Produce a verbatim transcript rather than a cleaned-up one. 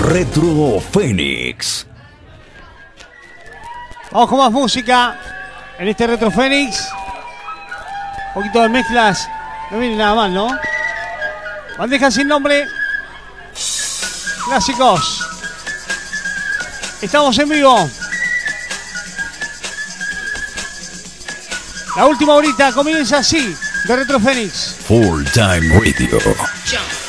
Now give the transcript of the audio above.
Retro Fénix. Vamos con más música en este Retro Fénix. Un poquito de mezclas. No viene nada mal, ¿no? Bandeja sin nombre. Clásicos. Estamos en vivo. La última horita comienza así de Retro Fénix. Full Time Radio. Jump.